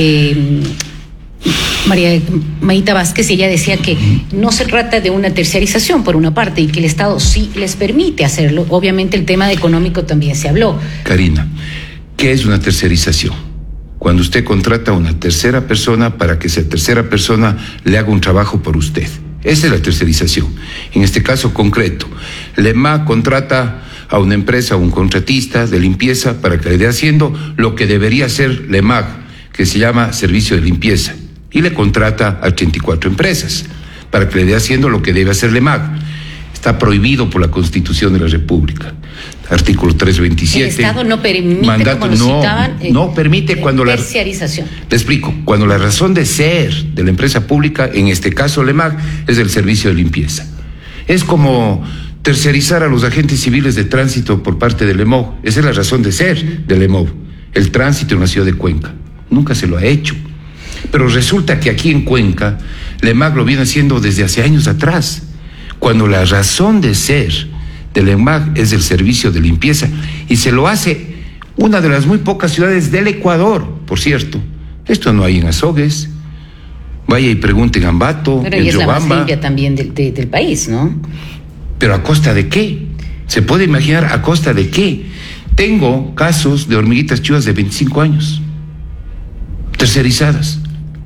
Mayita Vázquez, y ella decía que no se trata de una terciarización por una parte y que el Estado sí les permite hacerlo. Obviamente el tema económico también se habló. Karina, ¿qué es una terciarización? Cuando usted contrata a una tercera persona para que esa tercera persona le haga un trabajo por usted. Esa es la terciarización. En este caso concreto, el EMAC contrata a una empresa, a un contratista de limpieza para que le dé haciendo lo que debería hacer el EMAC, que se llama servicio de limpieza. Y le contrata a 84 empresas para que le dé haciendo lo que debe hacer el EMAC. Está prohibido por la Constitución de la República. Artículo 327. El Estado no permite, mandato, no permite cuando la terciarización. Le explico, cuando la razón de ser de la empresa pública, en este caso el EMAC, es el servicio de limpieza. Es como terciarizar a los agentes civiles de tránsito por parte del EMOV. Esa es la razón de ser del EMOV, el tránsito en la ciudad de Cuenca. Nunca se lo ha hecho. Pero resulta que aquí en Cuenca, el EMAC lo viene haciendo desde hace años atrás, cuando la razón de ser del EMAC es el servicio de limpieza, y se lo hace una de las muy pocas ciudades del Ecuador, por cierto. Esto no hay en Azogues. Vaya y pregunte en Ambato, pero en es Riobamba. La más limpia también del país, ¿no? Pero ¿a costa de qué? ¿Se puede imaginar a costa de qué? Tengo casos de hormiguitas chuvas de 25 años, tercerizadas.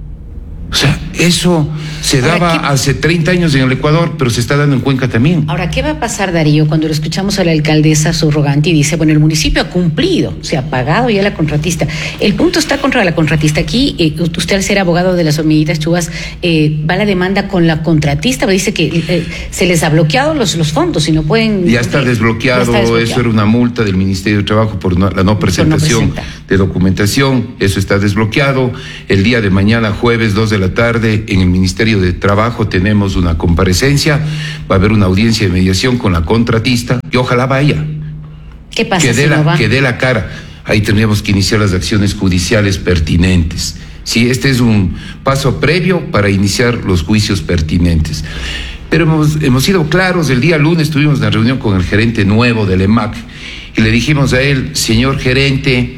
O sea, eso se daba hace 30 años en el Ecuador, pero se está dando en Cuenca también. Ahora, ¿qué va a pasar, Darío, cuando lo escuchamos a la alcaldesa subrogante y dice, bueno, el municipio ha cumplido, se ha pagado ya la contratista? El punto está contra la contratista. Aquí, usted al ser abogado de las hormiguitas chuvas, va la demanda con la contratista, dice que se les ha bloqueado los fondos y no pueden... Ya está desbloqueado, eso era una multa del Ministerio de Trabajo por la no presentación de documentación, eso está desbloqueado. El día de mañana, jueves, 2 de la tarde, en el Ministerio de Trabajo tenemos una comparecencia, va a haber una audiencia de mediación con la contratista y ojalá vaya. ¿Qué pasa si no va? Que dé la cara. Ahí tendríamos que iniciar las acciones judiciales pertinentes. Sí, este es un paso previo para iniciar los juicios pertinentes. Pero hemos sido claros. El día lunes tuvimos una reunión con el gerente nuevo del EMAC y le dijimos a él, señor gerente,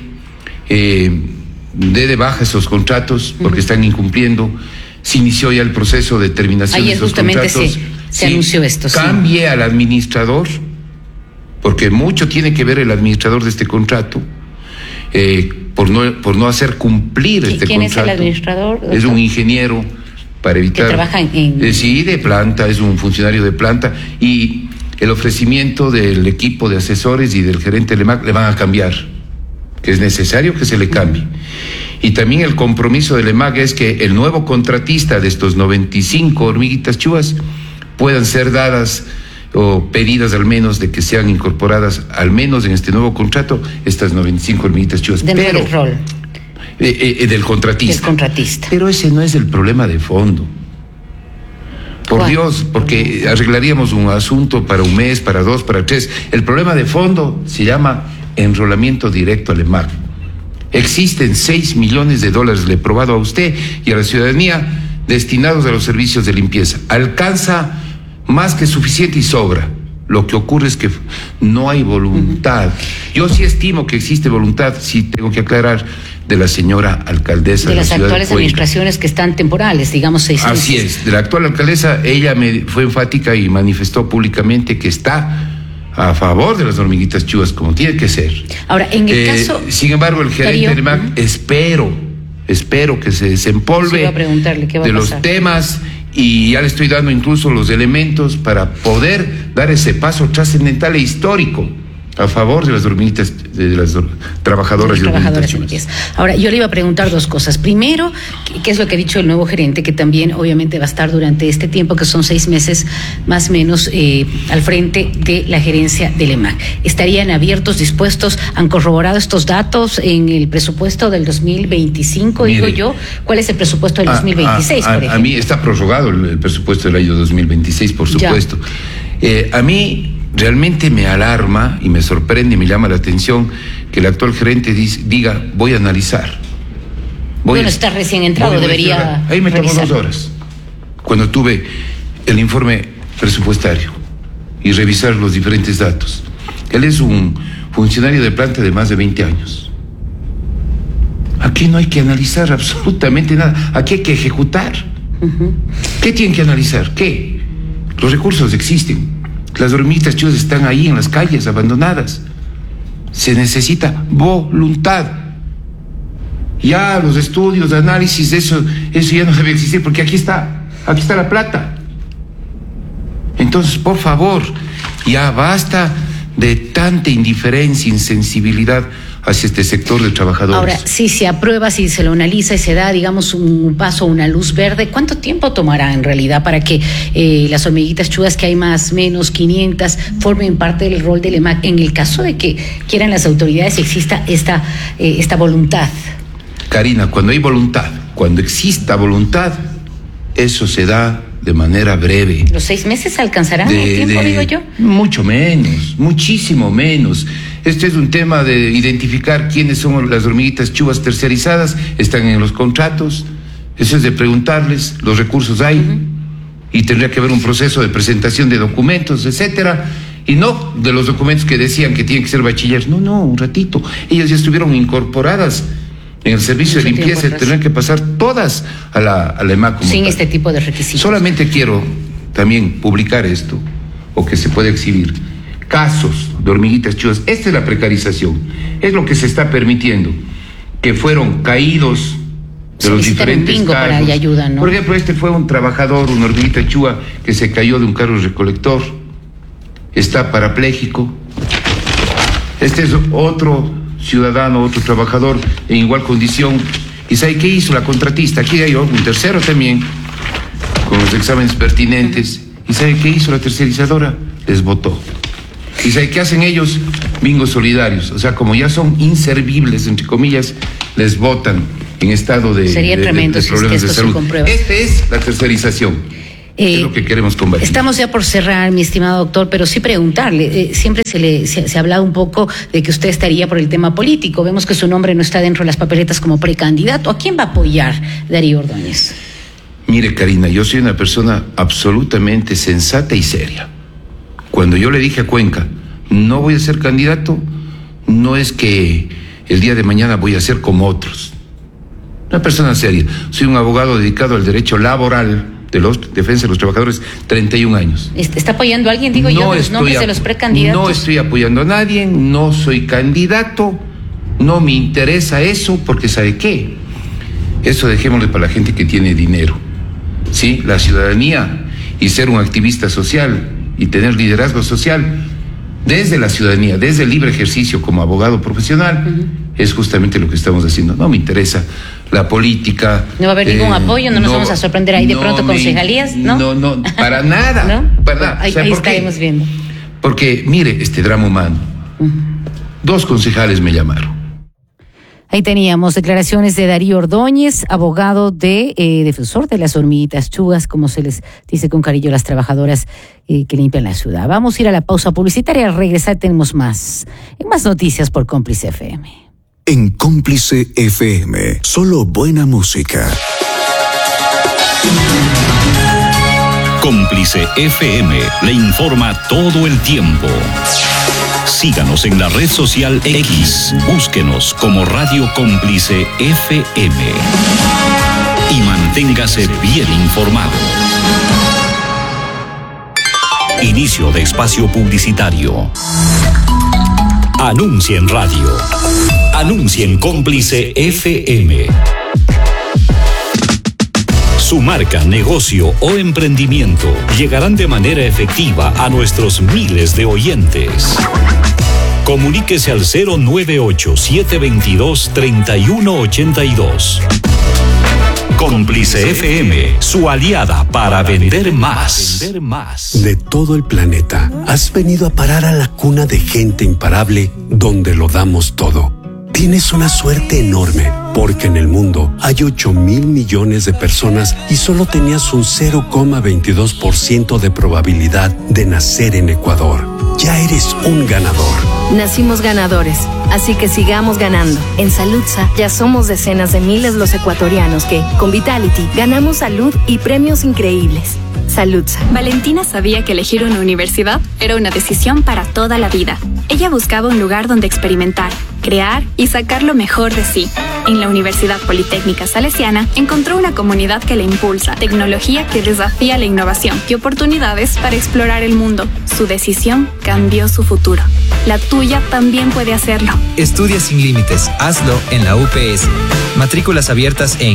dé de baja esos contratos porque están incumpliendo. Se inició ya el proceso de terminación de esos contratos. Se anunció esto. Cambie al administrador, porque mucho tiene que ver el administrador de este contrato, por no hacer cumplir este contrato. ¿Quién es el administrador, doctor? Es un ingeniero para evitar... Que trabaja en... Sí, de planta, es un funcionario de planta, y el ofrecimiento del equipo de asesores y del gerente del EMAC le van a cambiar, que es necesario que se le cambie. Y también el compromiso del EMAC es que el nuevo contratista de estos 95 hormiguitas chuvas puedan ser dadas o pedidas al menos de que sean incorporadas al menos en este nuevo contrato estas 95 hormiguitas chuvas. Dentro del rol. Del contratista. Del contratista. Pero ese no es el problema de fondo. Por Dios, porque arreglaríamos un asunto para un mes, para 2, para 3. El problema de fondo se llama enrolamiento directo al EMAC. Existen $6 millones, le he probado a usted y a la ciudadanía, destinados a los servicios de limpieza. Alcanza más que suficiente y sobra. Lo que ocurre es que no hay voluntad. Yo sí estimo que existe voluntad, sí tengo que aclarar, de la señora alcaldesa de la las ciudad actuales de Cuenca. Administraciones que están temporales, digamos 6 meses. Así es, de la actual alcaldesa, ella fue enfática y manifestó públicamente que está a favor de las hormiguitas chuvas, como tiene que ser. Ahora, en el caso... Sin embargo, el gerente del MAC, espero que se desempolve de los temas, y ya le estoy dando incluso los elementos para poder dar ese paso trascendental e histórico a favor de las hormiguitas, de las trabajadoras y hormiguitas chuvas. Ahora, yo le iba a preguntar 2 cosas. Primero, ¿qué es lo que ha dicho el nuevo gerente? Que también, obviamente, va a estar durante este tiempo, que son 6 meses más o menos, al frente de la gerencia del EMAC. ¿Estarían abiertos, dispuestos? ¿Han corroborado estos datos en el presupuesto del 2025? Mire, digo yo, ¿cuál es el presupuesto del 2026, por ejemplo? A mí está prorrogado el presupuesto del año 2026, por supuesto. A mí realmente me alarma y me sorprende y me llama la atención que el actual gerente diga, voy a analizar. Está recién entrado, debería ahí me tomó revisar. 2 horas, cuando tuve el informe presupuestario y revisar los diferentes datos. Él es un funcionario de planta de más de 20 años. Aquí no hay que analizar absolutamente nada, aquí hay que ejecutar. ¿Qué tienen que analizar? ¿Qué? Los recursos existen. Las hormiguitas chuvas están ahí en las calles, abandonadas. Se necesita voluntad. Ya los estudios, análisis, eso ya no debe existir, porque aquí está la plata. Entonces, por favor, ya basta de tanta indiferencia, insensibilidad hacia este sector de trabajadores. Ahora, si se aprueba, si se lo analiza y se da, digamos, un paso, una luz verde, ¿cuánto tiempo tomará en realidad para que las hormiguitas chuvas, que hay más, menos, 500, formen parte del rol del EMAC, en el caso de que quieran las autoridades y exista esta voluntad? Karina, cuando hay voluntad, cuando exista voluntad, eso se da de manera breve. ¿Los 6 meses alcanzarán el tiempo, digo yo? Mucho menos, muchísimo menos. Este es un tema de identificar quiénes son las hormiguitas chuvas terciarizadas, están en los contratos, eso es de preguntarles, los recursos hay, y tendría que haber un proceso de presentación de documentos, etcétera, y no de los documentos que decían que tienen que ser bachilleres. No, un ratito, ellas ya estuvieron incorporadas en el servicio de limpieza, tendrán que pasar todas a la EMAC. Sin este tipo de requisitos. Solamente quiero también publicar esto, o que se pueda exhibir, casos de hormiguitas chuvas. Esta es la precarización, es lo que se está permitiendo, que fueron caídos de los diferentes cargos. Para ayuda, ¿no? Por ejemplo, este fue un trabajador, una hormiguita chuva, que se cayó de un carro recolector, está parapléjico. Este es otro ciudadano, otro trabajador en igual condición. ¿Y sabe qué hizo la contratista? Aquí hay un tercero también, con los exámenes pertinentes. ¿Y sabe qué hizo la tercerizadora? Les votó. ¿Y sabe qué hacen ellos? Bingos solidarios. O sea, como ya son inservibles, entre comillas, les votan en estado de problemas de salud. Esta es la tercerización. Es lo que queremos combatir. Estamos ya por cerrar, mi estimado doctor, pero sí preguntarle, siempre se ha hablado un poco de que usted estaría por el tema político. Vemos que su nombre no está dentro de las papeletas como precandidato. ¿A quién va a apoyar Darío Ordóñez? Mire, Karina, yo soy una persona absolutamente sensata y seria. Cuando yo le dije a Cuenca, no voy a ser candidato, no es que el día de mañana voy a ser como otros. Una persona seria. Soy un abogado dedicado al derecho laboral, de los defensa de los trabajadores, 31 años. ¿Está apoyando a alguien, digo yo, de los nombres de los precandidatos? No estoy apoyando a nadie, no soy candidato, no me interesa eso, porque ¿sabe qué? Eso dejémosle para la gente que tiene dinero, ¿sí? La ciudadanía, y ser un activista social y tener liderazgo social desde la ciudadanía, desde el libre ejercicio como abogado profesional, es justamente lo que estamos haciendo. No me interesa la política. No va a haber ningún apoyo, no nos vamos a sorprender ahí de pronto concejalías, ¿no? No, para nada. ¿No? Para nada. Ahí estaremos viendo. Porque, mire, este drama humano. 2 concejales me llamaron. Ahí teníamos declaraciones de Darío Ordóñez, abogado defensor de las hormiguitas chuvas, como se les dice con cariño a las trabajadoras que limpian la ciudad. Vamos a ir a la pausa publicitaria. Al regresar tenemos más noticias por Cómplice FM. En Cómplice FM, solo buena música. Cómplice FM le informa todo el tiempo. Síganos en la red social X. Búsquenos como Radio Cómplice FM. Y manténgase bien informado. Inicio de espacio publicitario. Anuncia en radio. Anuncia en Cómplice FM. Su marca, negocio o emprendimiento llegarán de manera efectiva a nuestros miles de oyentes. Comuníquese al 098-722-3182. Cómplice FM, su aliada para vender más. De todo el planeta, has venido a parar a la cuna de gente imparable donde lo damos todo. Tienes una suerte enorme, porque en el mundo hay 8,000 millones de personas y solo tenías un 0,22% de probabilidad de nacer en Ecuador. Ya eres un ganador. Nacimos ganadores, así que sigamos ganando. En Saludsa ya somos decenas de miles los ecuatorianos que, con Vitality, ganamos salud y premios increíbles. Saludsa. Valentina sabía que elegir una universidad era una decisión para toda la vida. Ella buscaba un lugar donde experimentar, crear y sacar lo mejor de sí. En la Universidad Politécnica Salesiana encontró una comunidad que le impulsa, tecnología que desafía la innovación y oportunidades para explorar el mundo. Su decisión cambió su futuro. La tuya también puede hacerlo. Estudia sin límites. Hazlo en la UPS. Matrículas abiertas en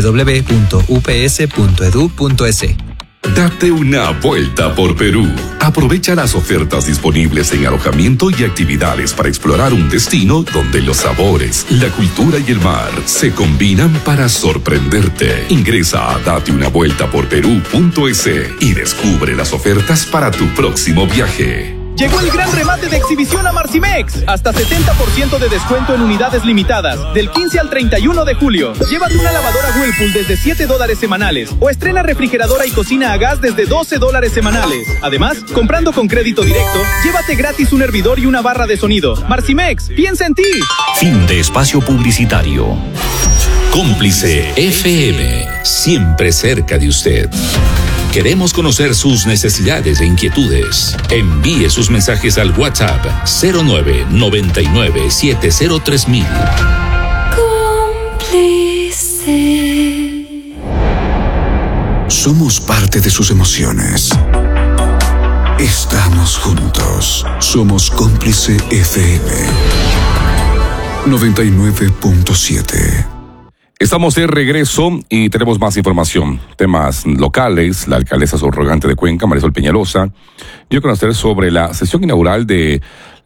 www.ups.edu.es. Date una vuelta por Perú. Aprovecha las ofertas disponibles en alojamiento y actividades para explorar un destino donde los sabores, la cultura y el mar se combinan para sorprenderte. Ingresa a dateunavueltaporperú.es y descubre las ofertas para tu próximo viaje. Llegó el gran remate de exhibición a Marcimex. Hasta 70% de descuento en unidades limitadas. Del 15 al 31 de julio. Llévate una lavadora Whirlpool desde $7 semanales. O estrena refrigeradora y cocina a gas desde $12 semanales. Además, comprando con crédito directo, llévate gratis un hervidor y una barra de sonido. Marcimex, piensa en ti. Fin de espacio publicitario. Cómplice FM. Siempre cerca de usted. Queremos conocer sus necesidades e inquietudes. Envíe sus mensajes al WhatsApp 0999-703000. Cómplice. Somos parte de sus emociones. Estamos juntos. Somos Cómplice FM 99.7. Estamos de regreso y tenemos más información. Temas locales. La alcaldesa subrogante de Cuenca, Marisol Peñalosa, dio a conocer sobre la sesión inaugural del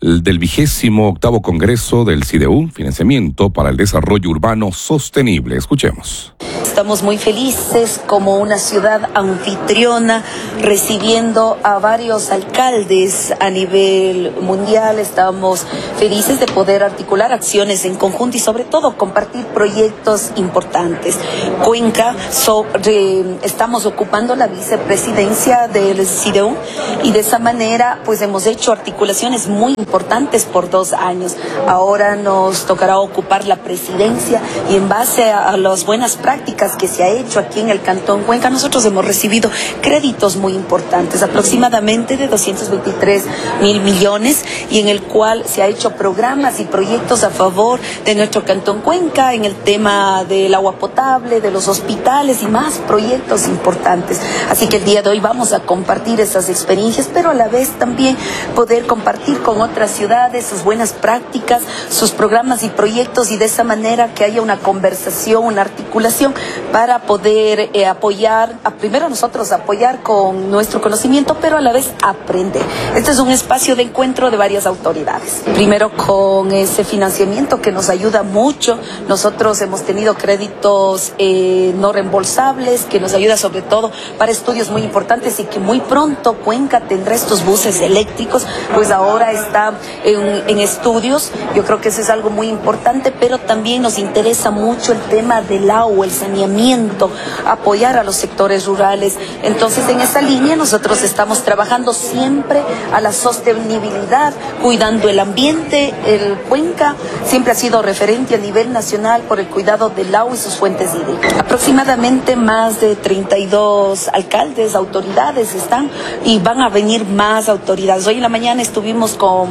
28º Congreso del CIDEU, Financiamiento para el Desarrollo Urbano Sostenible. Escuchemos. Estamos muy felices como una ciudad anfitriona, recibiendo a varios alcaldes a nivel mundial. Estamos felices de poder articular acciones en conjunto y sobre todo compartir proyectos importantes. Cuenca, estamos ocupando la vicepresidencia del CIDEU y de esa manera pues hemos hecho articulaciones muy importantes por 2 años. Ahora nos tocará ocupar la presidencia y en base a las buenas prácticas que se ha hecho aquí en el Cantón Cuenca, nosotros hemos recibido créditos muy importantes, aproximadamente de 223.000 millones, y en el cual se ha hecho programas y proyectos a favor de nuestro Cantón Cuenca en el tema del agua potable, de los hospitales y más proyectos importantes. Así que el día de hoy vamos a compartir esas experiencias, pero a la vez también poder compartir con otras ciudades sus buenas prácticas, sus programas y proyectos, y de esa manera que haya una conversación, una articulación para poder apoyar, primero nosotros apoyar con nuestro conocimiento, pero a la vez aprender. Este es un espacio de encuentro de varias autoridades. Primero con ese financiamiento que nos ayuda mucho. Nosotros hemos tenido créditos no reembolsables, que nos ayuda sobre todo para estudios muy importantes, y que muy pronto Cuenca tendrá estos buses eléctricos, pues ahora está en estudios. Yo creo que eso es algo muy importante, pero también nos interesa mucho el tema del agua, el saneamiento, apoyar a los sectores rurales. Entonces, en esa línea nosotros estamos trabajando siempre a la sostenibilidad, cuidando el ambiente. El Cuenca siempre ha sido referente a nivel nacional por el cuidado del agua y sus fuentes hídricas. Aproximadamente más de 32 alcaldes, autoridades están, y van a venir más autoridades. Hoy en la mañana estuvimos con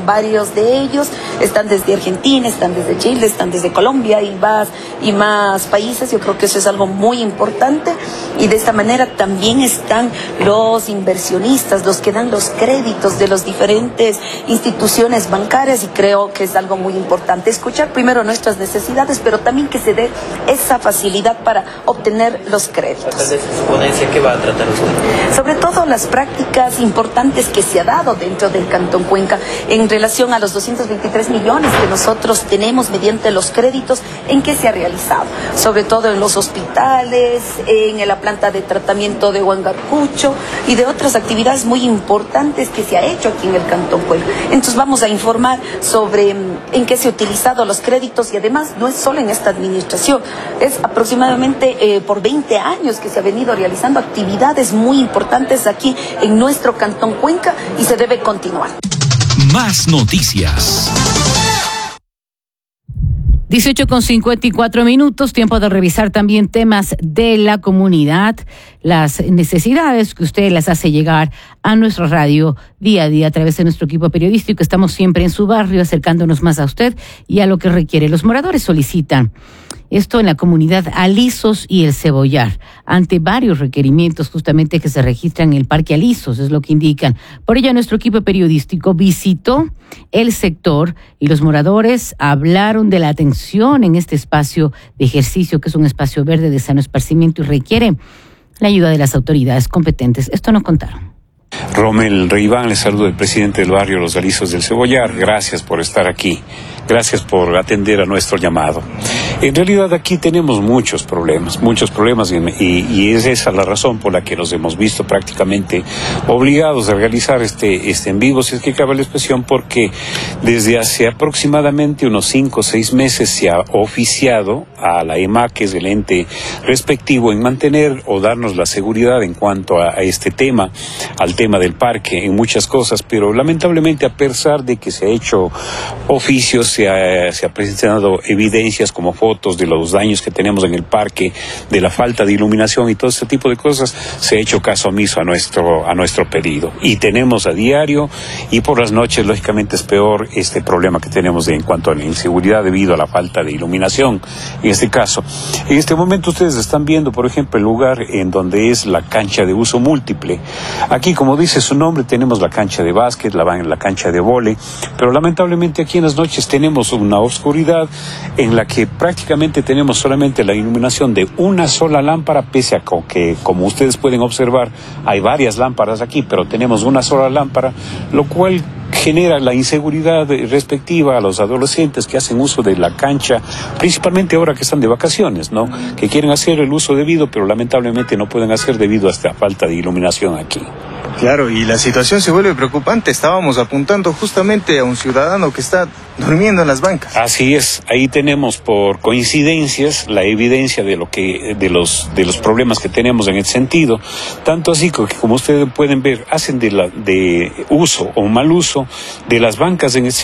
varios de ellos, están desde Argentina, están desde Chile, están desde Colombia y más países. Yo creo que eso es algo muy importante, y de esta manera también están los inversionistas, los que dan los créditos de las diferentes instituciones bancarias, y creo que es algo muy importante escuchar primero nuestras necesidades, pero también que se dé esa facilidad para obtener los créditos. ¿Ponencia qué va a tratar usted? Sobre todo las prácticas importantes que se ha dado dentro del Cantón Cuenca en relación a los 223 millones que nosotros tenemos mediante los créditos, en qué se ha realizado, sobre todo en los hospitales, en la planta de tratamiento de Huangarcucho y de otras actividades muy importantes que se ha hecho aquí en el Cantón Cuenca. Entonces vamos a informar sobre en qué se han utilizado los créditos, y además no es solo en esta administración, es aproximadamente por 20 años que se ha venido realizando actividades muy importantes aquí en nuestro Cantón Cuenca, y se debe continuar. Más noticias. 18:54, tiempo de revisar también temas de la comunidad, las necesidades que usted las hace llegar a nuestra radio día a día a través de nuestro equipo periodístico. Estamos siempre en su barrio acercándonos más a usted y a lo que requiere. Los moradores solicitan esto en la comunidad Alisos y El Cebollar, ante varios requerimientos justamente que se registran en el Parque Alisos, es lo que indican. Por ello, nuestro equipo periodístico visitó el sector y los moradores hablaron de la atención en este espacio de ejercicio, que es un espacio verde de sano esparcimiento y requiere la ayuda de las autoridades competentes. Esto nos contaron. Rommel Reiván, les saludo, el presidente del barrio Los Alisos del Cebollar. Gracias por estar aquí. Gracias por atender a nuestro llamado. En realidad aquí tenemos muchos problemas y es esa la razón por la que nos hemos visto prácticamente obligados a realizar este en vivo, si es que cabe la expresión, porque desde hace aproximadamente unos 5 o 6 meses se ha oficiado a la EMAC, que es el ente respectivo, en mantener o darnos la seguridad en cuanto a este tema, al tema del parque, en muchas cosas, pero lamentablemente, a pesar de que se ha hecho oficios, se ha presentado evidencias como fotos de los daños que tenemos en el parque, de la falta de iluminación y todo este tipo de cosas, se ha hecho caso omiso a nuestro pedido. Y tenemos a diario, y por las noches, lógicamente, es peor este problema que tenemos en cuanto a la inseguridad debido a la falta de iluminación. En este caso, en este momento ustedes están viendo, por ejemplo, el lugar en donde es la cancha de uso múltiple. Aquí, como dice su nombre, tenemos la cancha de básquet, la cancha de vóley, pero lamentablemente aquí en las noches tenemos una oscuridad en la que prácticamente tenemos solamente la iluminación de una sola lámpara, pese a que, como ustedes pueden observar, hay varias lámparas aquí, pero tenemos una sola lámpara, lo cual genera la inseguridad respectiva a los adolescentes que hacen uso de la cancha, principalmente ahora que están de vacaciones, ¿no? Que quieren hacer el uso debido, pero lamentablemente no pueden hacer debido a esta falta de iluminación aquí. Claro, y la situación se vuelve preocupante. Estábamos apuntando justamente a un ciudadano que está durmiendo en las bancas. Así es, ahí tenemos por coincidencias la evidencia de de los problemas que tenemos en ese sentido, tanto así que, como ustedes pueden ver, hacen de uso o mal uso de las bancas en ese